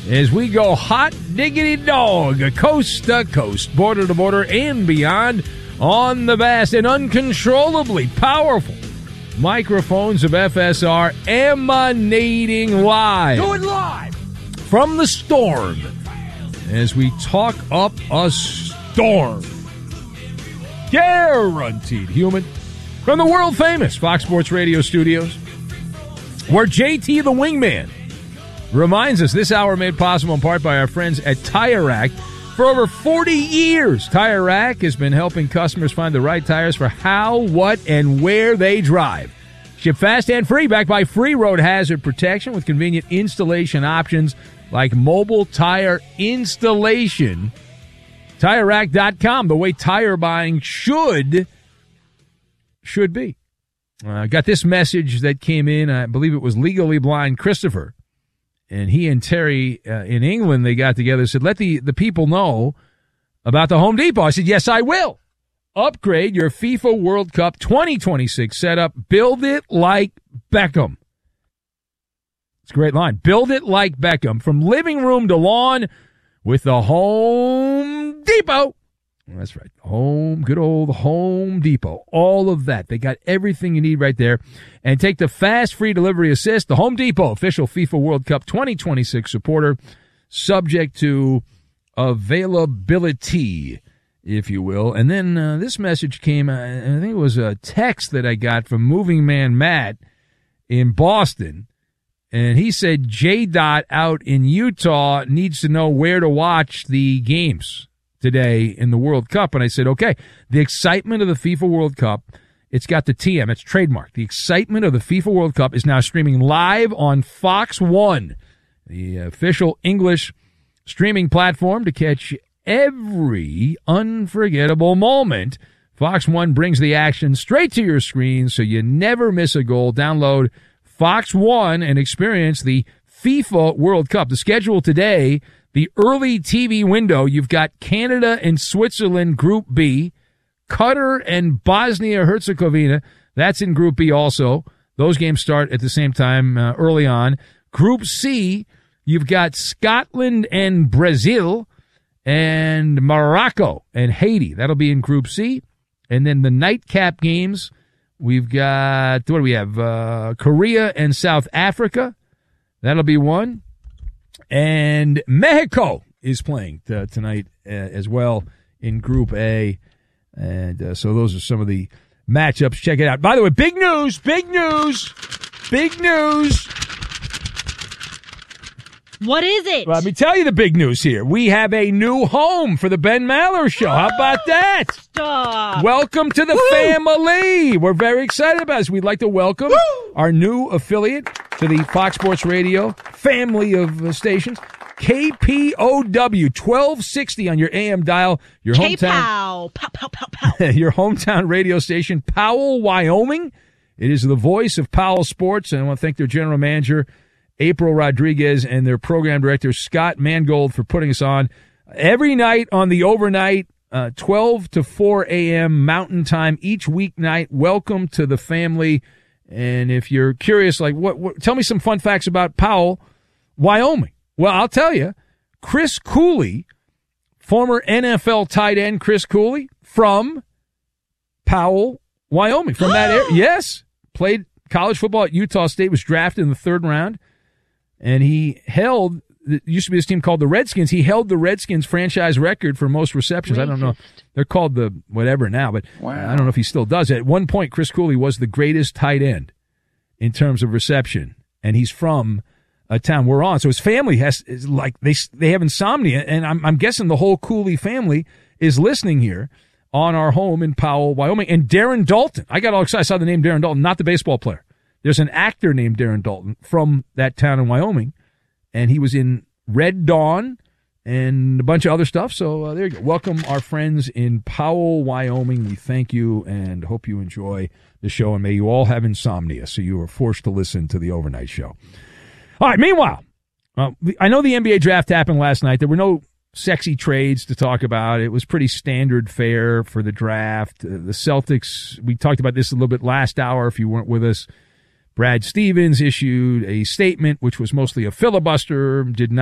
as we go hot diggity dog, coast to coast, border to border, and beyond on the vast and uncontrollably powerful microphones of FSR, emanating live. Do it live! From the storm, as we talk up a storm. Guaranteed human. From the world-famous Fox Sports Radio studios, where JT the Wingman reminds us this hour made possible in part by our friends at Tire Rack. For over 40 years, Tire Rack has been helping customers find the right tires for how, what, and where they drive. Ship fast and free, backed by free road hazard protection with convenient installation options like mobile tire installation. TireRack.com, the way tire buying should be. Got this message that came in, I believe it was Legally Blind Christopher. And he and Terry in England, they got together and said, let the people know about the Home Depot. I said, yes, I will. Upgrade your FIFA World Cup 2026 setup. Build it like Beckham. It's a great line. Build it like Beckham. From living room to lawn with the Home Depot. That's right. Good old Home Depot. All of that. They got everything you need right there. And take the fast free delivery assist. The Home Depot, official FIFA World Cup 2026 supporter, subject to availability, if you will. And then this message came, I think it was a text that I got from Moving Man Matt in Boston. And he said J-Dot out in Utah needs to know where to watch the games today in the World Cup. And I said, okay, the excitement of the FIFA World Cup, it's got the TM, it's trademarked. The excitement of the FIFA World Cup is now streaming live on Fox One, the official English streaming platform to catch every unforgettable moment. Fox One brings the action straight to your screen so you never miss a goal. Download Fox One and experience the FIFA World Cup. The schedule today, the early TV window, you've got Canada and Switzerland, Group B. Qatar and Bosnia-Herzegovina, that's in Group B also. Those games start at the same time early on. Group C, you've got Scotland and Brazil and Morocco and Haiti. That'll be in Group C. And then the nightcap games, we've got, what do we have? Korea and South Africa. That'll be one. And Mexico is playing tonight as well in Group A. And so those are some of the matchups. Check it out. By the way, big news. What is it? Let me tell you the big news here. We have a new home for the Ben Maller Show. How about that? Stop. Welcome to the family. We're very excited about this. We'd like to welcome our new affiliate to the Fox Sports Radio family of stations. KPOW 1260 on your AM dial. Your hometown. Pow. Your hometown radio station, Powell, Wyoming. It is the voice of Powell Sports, and I want to thank their general manager, April Rodriguez, and their program director, Scott Mangold, for putting us on every night on the overnight, 12 to 4 a.m. Mountain Time each weeknight. Welcome to the family. And if you're curious, like, what tell me some fun facts about Powell, Wyoming. Well, I'll tell you, Chris Cooley, former NFL tight end Chris Cooley from Powell, Wyoming, from that area. Yes, played college football at Utah State, was drafted in the third round, and he held, it used to be this team called the Redskins. He held the Redskins franchise record for most receptions. I don't know. They're called the whatever now, but I don't know if he still does it. At one point, Chris Cooley was the greatest tight end in terms of reception, and he's from a town we're on. So his family is like, they have insomnia, and I'm guessing the whole Cooley family is listening here on our home in Powell, Wyoming. And Darren Dalton, I got all excited. I saw the name Darren Dalton, not the baseball player. There's an actor named Darren Dalton from that town in Wyoming, and he was in Red Dawn and a bunch of other stuff. So there you go. Welcome our friends in Powell, Wyoming. We thank you and hope you enjoy the show, and may you all have insomnia so you are forced to listen to the overnight show. All right, meanwhile, I know the NBA draft happened last night. There were no sexy trades to talk about. It was pretty standard fare for the draft. The Celtics, we talked about this a little bit last hour if you weren't with us. Brad Stevens issued a statement, which was mostly a filibuster, did not